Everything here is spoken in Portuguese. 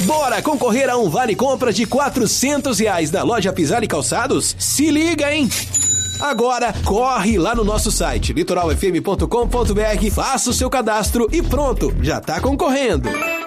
Bora concorrer a um vale compra de R$400 na loja Pisani Calçados? Se liga, hein? Agora, corre lá no nosso site, litoralfm.com.br, faça o seu cadastro e pronto, já tá concorrendo.